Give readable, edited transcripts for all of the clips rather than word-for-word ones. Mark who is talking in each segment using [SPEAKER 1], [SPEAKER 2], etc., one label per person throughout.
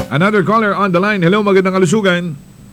[SPEAKER 1] Another caller on the line. Hello, magandang kalusugan.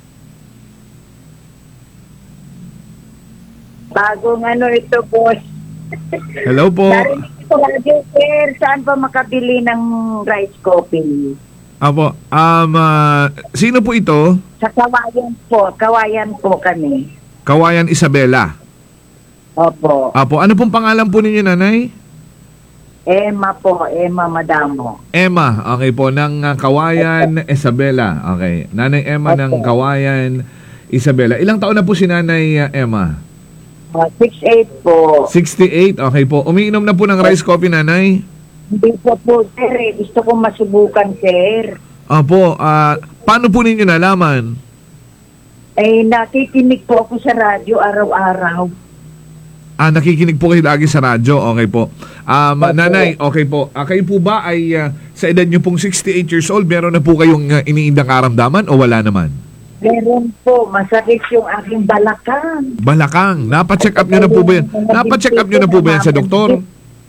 [SPEAKER 2] Bagong ito, boss.
[SPEAKER 1] Hello po.
[SPEAKER 2] Narinig ko lagi, sir. Saan pa makabili ng rice coffee?
[SPEAKER 1] Apo, sino po ito?
[SPEAKER 2] Sa Kawayan po. Kawayan po kami.
[SPEAKER 1] Kawayan Isabela.
[SPEAKER 2] Opo.
[SPEAKER 1] Apo, ano pong pangalan po ninyo, nanay?
[SPEAKER 2] Emma po. Emma Madamo.
[SPEAKER 1] Emma, okay po, ng Kawayan Isabela. Okay, Nanay Emma ng Kawayan Isabela. Ilang taon na po si Nanay Emma?
[SPEAKER 2] 6'8 po.
[SPEAKER 1] 68, okay po. Umiinom na po ng rice coffee, nanay?
[SPEAKER 2] Hindi po, sir. Gusto kong masubukan, sir.
[SPEAKER 1] Opo, paano po ninyo nalaman?
[SPEAKER 2] Nakikinig po ako sa radyo araw-araw.
[SPEAKER 1] Nakikinig po kayo lagi sa radyo. Okay po. Nanay, okay po. Kayo po ba ay sa edad nyo pong 68 years old, meron na po kayong iniindang karamdaman o wala naman?
[SPEAKER 2] Meron po. Masakit yung aking balakang.
[SPEAKER 1] Balakang. Napa-check up nyo na po ba yan? Napa-check up nyo na po ba yan sa doktor?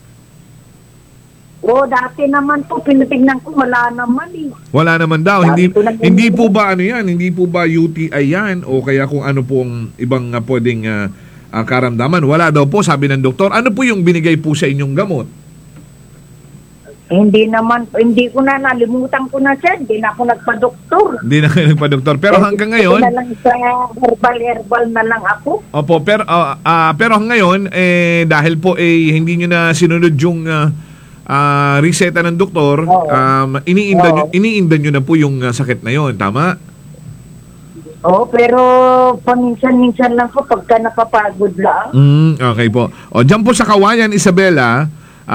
[SPEAKER 2] Dati naman po, pinatignan ko, wala naman eh.
[SPEAKER 1] Wala naman daw. Hindi po ba ano yan? Hindi po ba UTI yan? O kaya kung ano pong ibang pwedeng karamdaman? Wala daw po, sabi ng doktor. Ano po yung binigay po sa inyong gamot?
[SPEAKER 2] Hindi naman, hindi ko na, nalimutan ko na siya. Hindi na ako nagpa-doktor.
[SPEAKER 1] Hindi na kayo nagpa-doktor. Pero hanggang ngayon...
[SPEAKER 2] na lang sa herbal na lang ako.
[SPEAKER 1] Opo, pero ngayon, dahil po hindi nyo na sinunod yung reseta ng doktor, iniinda nyo na po yung sakit na yon, tama?
[SPEAKER 2] Pero paminsan-minsan lang po pagka napapagod lang.
[SPEAKER 1] Okay po. Diyan po sa Kawayan, Isabela,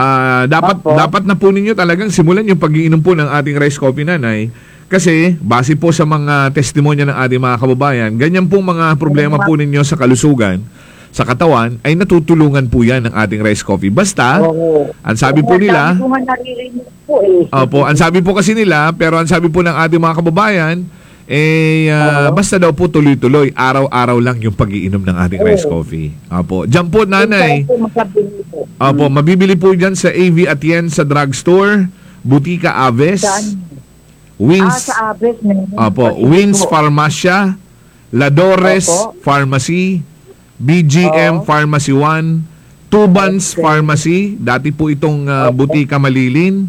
[SPEAKER 1] dapat na po ninyo talagang simulan yung pag-iinom po ng ating rice coffee, nanay. Kasi, base po sa mga testimonya ng ating mga kababayan, ganyan pong mga problema po ninyo sa kalusugan, sa katawan, ay natutulungan po yan ng ating rice coffee. Basta, ang sabi po nila, Opo, ang sabi po kasi nila, pero ang sabi po ng ating mga kababayan, basta daw po tuloy-tuloy, araw-araw lang yung pag-iinom ng ating rice coffee. Opo, diyan po, nanay. Opo, mabibili po dyan sa AV Atienza Drugstore, Butika Aves, Wins,
[SPEAKER 2] sa Aves,
[SPEAKER 1] opo, Wins Farmacia, Ladores Pharmacy, BGM Pharmacy 1, Tubans Pharmacy, dati po itong Butika Malilin,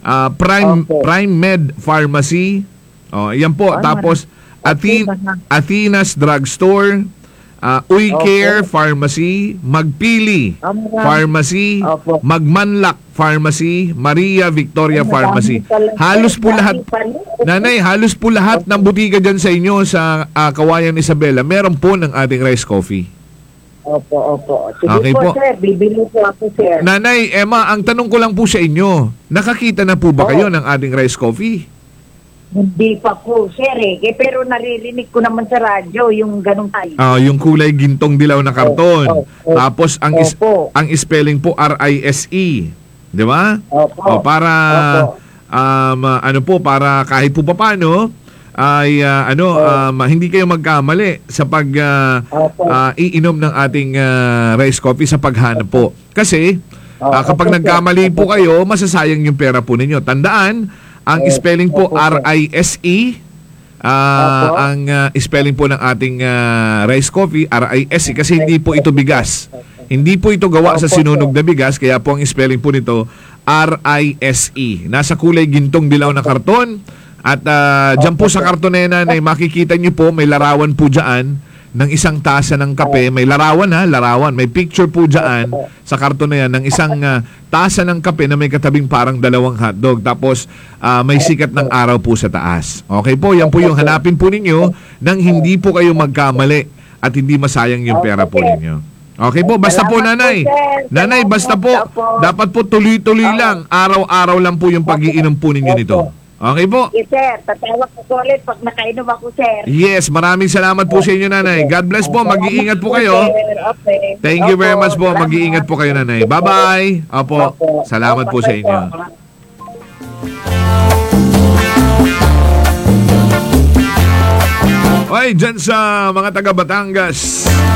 [SPEAKER 1] Prime Med Pharmacy, yan po. Tapos, Athena's Drugstore, Uy Care Pharmacy, Magpili Pharmacy, Magmanlak Pharmacy, Maria Victoria Pharmacy. Halos po lahat, nanay, halos po lahat ng butika dyan sa inyo sa Kawayan Isabela, meron po ng ating rice coffee.
[SPEAKER 2] Opo. Sige
[SPEAKER 1] Okay
[SPEAKER 2] po,
[SPEAKER 1] po,
[SPEAKER 2] sir. Bibili po ako, sir.
[SPEAKER 1] Nanay Emma, ang tanong ko lang po sa inyo, nakakita na po ba kayo ng ating rice coffee?
[SPEAKER 2] Hindi pa po, sir pero naririnig ko naman sa radyo yung ganung tayo.
[SPEAKER 1] Yung kulay gintong dilaw na karton. Tapos ang spelling po RISE. 'Di ba? Para para kahit po paano ay hindi kayo magkamali sa pag iinom ng ating rice coffee sa paghanap po. Kasi kapag nagkamali po kayo, masasayang yung pera po ninyo. Tandaan, ang spelling po RISE, ang spelling po ng ating rice coffee, RISE, kasi hindi po ito bigas. Hindi po ito gawa sa sinunog na bigas, kaya po ang spelling po nito RISE. Nasa kulay gintong dilaw na karton, at dyan po sa karton na yan, makikita nyo po, may larawan po dyan ng isang tasa ng kape. May larawan, larawan. May picture po dyan sa karton na yan ng isang tasa ng kape na may katabing parang dalawang hotdog. Tapos may sikat ng araw po sa taas. Okay po, yan po yung hanapin po ninyo nang hindi po kayo magkamali at hindi masayang yung pera po ninyo. Okay po, basta po, nanay. Nanay, basta po, dapat po tuloy-tuloy lang. Araw-araw lang po yung pag-iinom po ninyo nito. Okay po.
[SPEAKER 2] Yes, sir. Tatawag ko ulit pag nakainom ako, sir.
[SPEAKER 1] Yes, maraming salamat po sa inyo, nanay. God bless po. Mag-iingat po kayo.
[SPEAKER 2] Okay.
[SPEAKER 1] Thank you very much po. Mag-iingat po kayo, nanay. Bye-bye. Opo. Salamat po sa inyo. Oy, dyan sa mga taga Batangas.